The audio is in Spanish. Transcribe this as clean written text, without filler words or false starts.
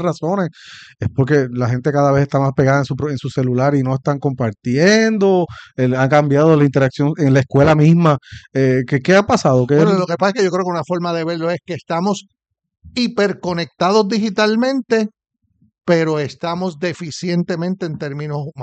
razones. Es porque la gente cada vez está más pegada en su celular y no están compartiendo. Ha cambiado la interacción en la escuela misma. ¿Qué ha pasado? Bueno, lo que pasa es que yo creo que una forma de verlo es que estamos hiperconectados digitalmente, pero estamos deficientemente en términos humanos.